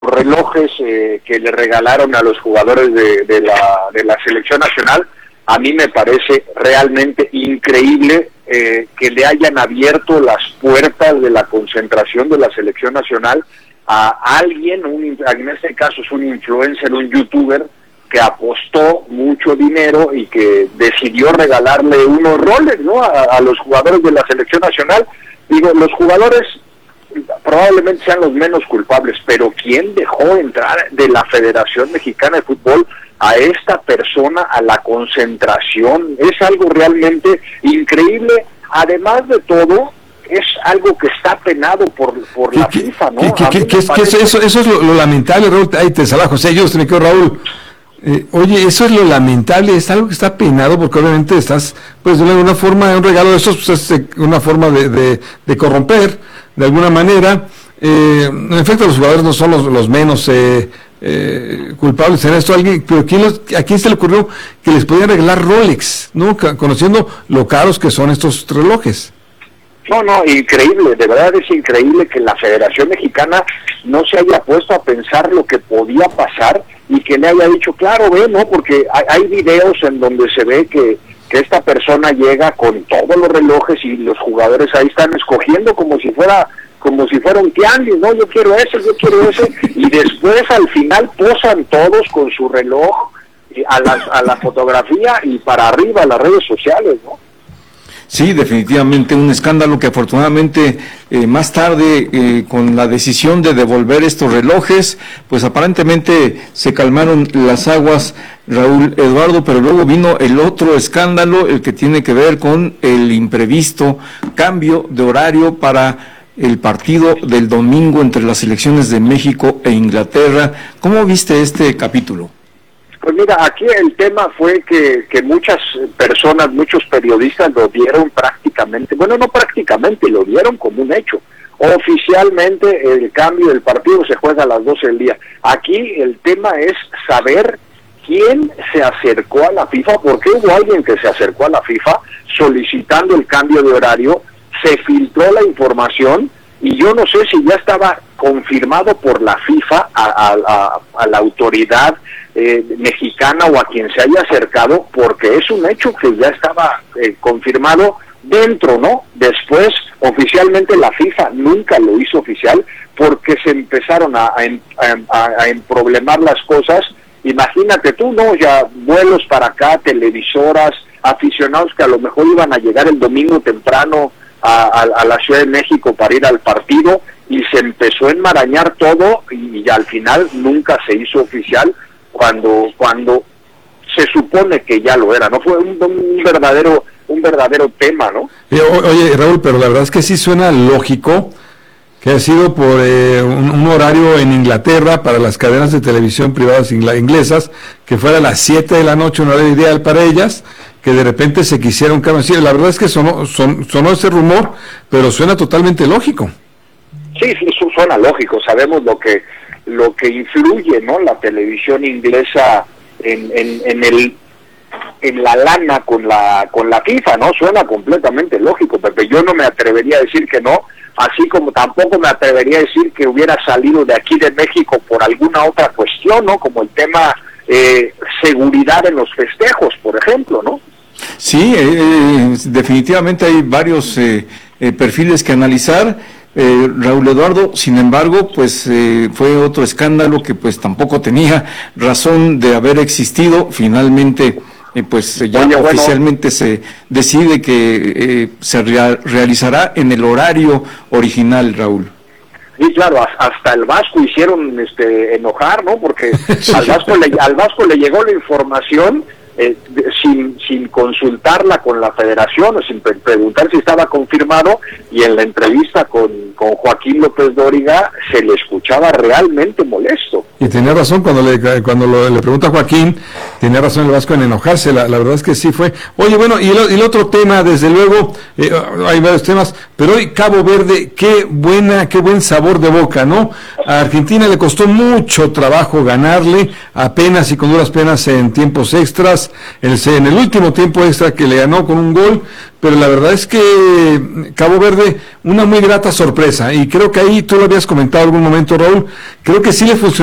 relojes que le regalaron a los jugadores de la selección nacional, a mí me parece realmente increíble que le hayan abierto las puertas de la concentración de la selección nacional a alguien, en este caso es un influencer, un youtuber, que apostó mucho dinero y que decidió regalarle unos roles, ¿no?, a los jugadores de la selección nacional. Digo, los jugadores probablemente sean los menos culpables, pero ¿quién dejó entrar de la Federación Mexicana de Fútbol a esta persona a la concentración? Es algo realmente increíble. Además de todo, es algo que está penado por la FIFA, ¿no? Eso es lo lamentable, Raúl. Ahí te saluda José, yo me quedo, Raúl. Oye, eso es lo lamentable, es algo que está penado porque obviamente estás, pues de alguna forma, un regalo de esos, pues es una forma de corromper, de alguna manera. En efecto, los jugadores no son los menos culpables en esto. Pero ¿a quién se le ocurrió que les podían regalar Rolex, no? Conociendo lo caros que son estos relojes. No, increíble, de verdad es increíble que la Federación Mexicana no se haya puesto a pensar lo que podía pasar y que le haya dicho, claro, ¿no? Porque hay videos en donde se ve que esta persona llega con todos los relojes y los jugadores ahí están escogiendo como si fuera un tianguis, ¿no? Yo quiero ese, y después al final posan todos con su reloj a la fotografía y para arriba a las redes sociales, ¿no? Sí, definitivamente un escándalo que afortunadamente más tarde con la decisión de devolver estos relojes, pues aparentemente se calmaron las aguas, Raúl Eduardo, pero luego vino el otro escándalo, el que tiene que ver con el imprevisto cambio de horario para el partido del domingo entre las selecciones de México e Inglaterra. ¿Cómo viste este capítulo? Pues mira, aquí el tema fue que muchas personas, muchos periodistas lo dieron prácticamente, bueno, no prácticamente, lo dieron como un hecho. Oficialmente el cambio del partido se juega a las 12 del día. Aquí el tema es saber quién se acercó a la FIFA, porque hubo alguien que se acercó a la FIFA solicitando el cambio de horario, se filtró la información y yo no sé si ya estaba confirmado por la FIFA a la autoridad mexicana o a quien se haya acercado, porque es un hecho que ya estaba confirmado dentro, ¿no? Después, oficialmente la FIFA nunca lo hizo oficial porque se empezaron a emproblemar las cosas. Imagínate tú, ¿no? Ya vuelos para acá, televisoras, aficionados que a lo mejor iban a llegar el domingo temprano a la Ciudad de México para ir al partido, y se empezó a enmarañar todo y al final nunca se hizo oficial cuando se supone que ya lo era, ¿no? Fue un verdadero tema, ¿no? Oye, Raúl, pero la verdad es que sí suena lógico que ha sido por un horario en Inglaterra para las cadenas de televisión privadas inglesas, que fuera a las 7 de la noche, un horario ideal para ellas, que de repente se quisiera un cambio así. La verdad es que sonó ese rumor, pero suena totalmente lógico. Sí, suena lógico. Sabemos lo que influye, ¿no? La televisión inglesa en la lana con la FIFA, ¿no? Suena completamente lógico, Pepe. Yo no me atrevería a decir que no, así como tampoco me atrevería a decir que hubiera salido de aquí de México por alguna otra cuestión, ¿no? Como el tema seguridad en los festejos, por ejemplo, ¿no? Sí, definitivamente hay varios perfiles que analizar, Raúl Eduardo. Sin embargo, pues fue otro escándalo que pues tampoco tenía razón de haber existido. Finalmente, pues ya oficialmente se decide que se realizará en el horario original, Raúl. Sí, claro, hasta el Vasco hicieron enojar, ¿no? Porque al Vasco le llegó la información sin consultarla con la federación o sin preguntar si estaba confirmado, y en la entrevista con Joaquín López Dóriga se le escuchaba realmente molesto. Y tenía razón cuando le pregunta a Joaquín, tenía razón el Vasco en enojarse, la verdad es que sí fue. Oye, bueno, y el otro tema, desde luego, hay varios temas, pero hoy Cabo Verde, qué buen sabor de boca, ¿no? A Argentina le costó mucho trabajo ganarle, apenas y con duras penas en tiempos extras, en el último tiempo extra que le ganó con un gol, pero la verdad es que Cabo Verde, una muy grata sorpresa, y creo que ahí tú lo habías comentado en algún momento, Raúl, creo que sí le funcionó